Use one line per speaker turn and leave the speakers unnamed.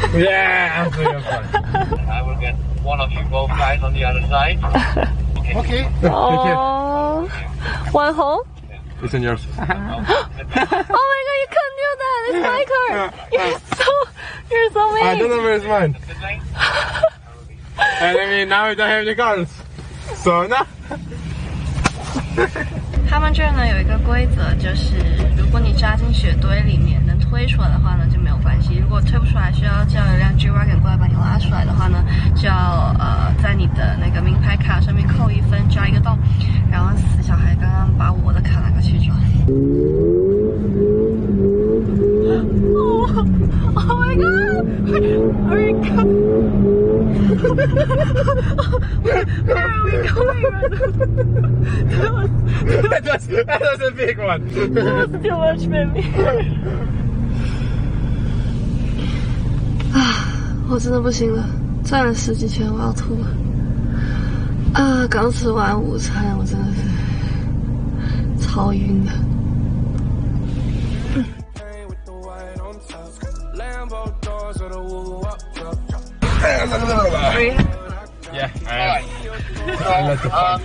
Yeah, absolutely fun.
I will get one of you both guys on the other side.
Okay.
Oh, one hole?
It's in yours.
Oh my god, you couldn't do that! It's my car! You're so mean!
I don't know where it's mine. And I mean, now we don't have the guns. So now.
他们这儿呢有一个规则，就是如果你扎进雪堆里面能推出来的话呢就没有关系，如果推不出来需要叫一辆 G-Wagon 过来把你拉出来的话呢，就要在你的那个名牌卡上面扣1分，扎一个洞。然后死小孩刚刚把我的卡拿过去就。Oh my god! Are we going? Where are we going?
That was a big one.
That was too much, baby. 我真的不行了，转了10几圈，我要吐了。刚吃完午餐，我真的是超晕的。
Yeah. I let the fun.